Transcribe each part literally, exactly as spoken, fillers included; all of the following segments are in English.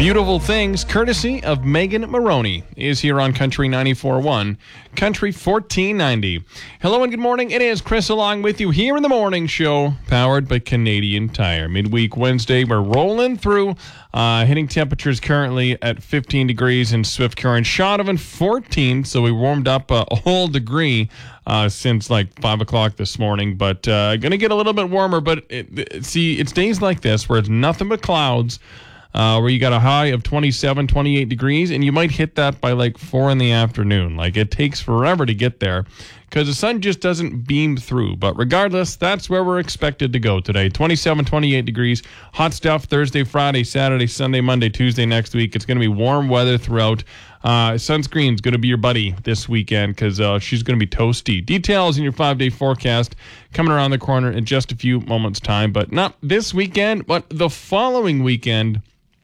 Beautiful Things, courtesy of Megan Maroney, is here on Country ninety-four point one, Country fourteen ninety. Hello and good morning. It is Chris along with you here in the morning show, powered by Canadian Tire. Midweek Wednesday, we're rolling through, uh, hitting temperatures currently at fifteen degrees in Swift Current, Shaunavon fourteen, so we warmed up a whole degree uh, since like five o'clock this morning, but uh, going to get a little bit warmer. But it, it, see, it's days like this where it's nothing but clouds, Uh, where you got a high of twenty-seven, twenty-eight degrees, and you might hit that by like four in the afternoon. Like, it takes forever to get there because the sun just doesn't beam through. But regardless, that's where we're expected to go today. twenty-seven, twenty-eight degrees. Hot stuff Thursday, Friday, Saturday, Sunday, Monday, Tuesday next week. It's going to be warm weather throughout. Uh, sunscreen's going to be your buddy this weekend because uh, she's going to be toasty. Details in your five-day forecast coming around the corner in just a few moments' time. But not this weekend, but the following weekend.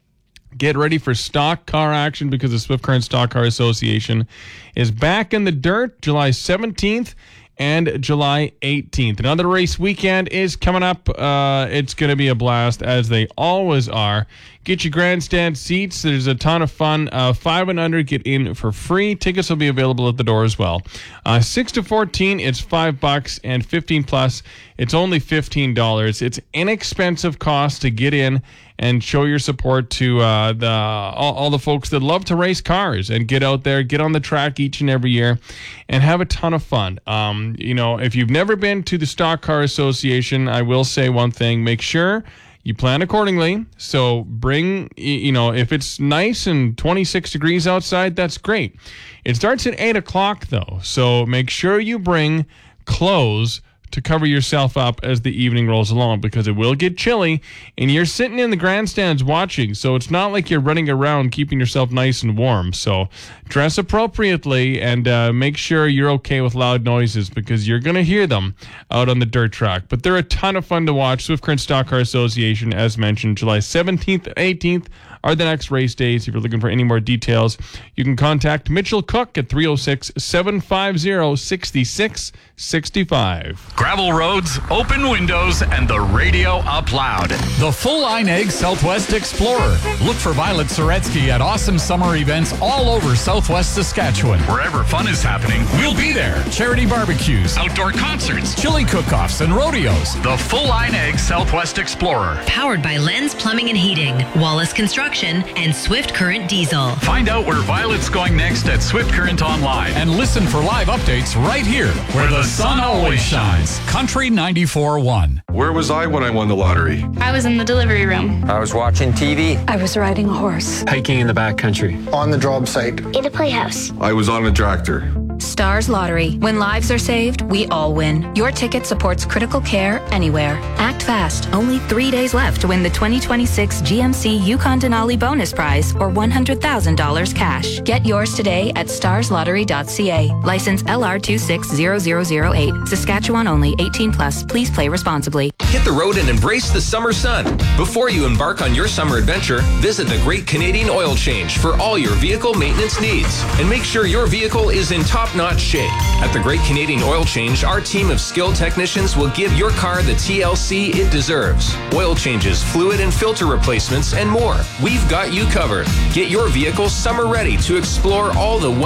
Get ready for stock car action because the Swift Current Stock Car Association is back in the dirt July seventeenth and July eighteenth. Another race weekend is coming up. Uh, it's going to be a blast, as they always are. Get your grandstand seats. There's a ton of fun. Uh, five and under get in for free. Tickets will be available at the door as well. Uh, six to fourteen, it's five bucks, and fifteen plus, it's only fifteen dollars. It's inexpensive cost to get in and show your support to uh, the all, all the folks that love to race cars and get out there, get on the track each and every year, and have a ton of fun. Um, you know, if you've never been to the Stock Car Association, I will say one thing: make sure you plan accordingly. So bring, you know, if it's nice and twenty-six degrees outside, that's great. It starts at eight o'clock though, so make sure you bring clothes to cover yourself up as the evening rolls along, because it will get chilly and you're sitting in the grandstands watching, so it's not like you're running around keeping yourself nice and warm. So dress appropriately and uh, make sure you're okay with loud noises, because you're going to hear them out on the dirt track. But they're a ton of fun to watch. Swift Current Stock Car Association, as mentioned, July seventeenth and eighteenth are the next race days. If you're looking for any more details, you can contact Mitchell Cook at three oh six, seven five zero, six six six five. Gravel roads, open windows, and the radio up loud. The full-line egg Southwest Explorer. Look for Violet Soretsky at awesome summer events all over Southwest Saskatchewan. Wherever fun is happening, we'll be there. Charity barbecues, outdoor concerts, chili cook-offs, and rodeos. The full-line egg Southwest Explorer. Powered by Lens Plumbing and Heating, Wallace Construction, and Swift Current Diesel. Find out where Violet's going next at Swift Current Online. And listen for live updates right here, where the sun always shines. Country ninety-four point one. Where was I when I won the lottery? I was in the delivery room. I was watching T V. I was riding a horse. Hiking in the backcountry. On the job site. In a playhouse. I was on a tractor. Stars Lottery. When lives are saved, we all win. Your ticket supports critical care anywhere. Act fast. Only three days left to win the twenty twenty-six G M C Yukon Denali bonus prize, or one hundred thousand dollars cash. Get yours today at stars lottery dot c a. License L R two six zero zero zero eight. Saskatchewan only. eighteen plus. Please play responsibly. Hit the road and embrace the summer sun. Before you embark on your summer adventure, visit the Great Canadian Oil Change for all your vehicle maintenance needs. And make sure your vehicle is in top-notch shape. At the Great Canadian Oil Change, our team of skilled technicians will give your car the T L C it deserves. Oil changes, fluid and filter replacements, and more. We've got you covered. Get your vehicle summer ready to explore all the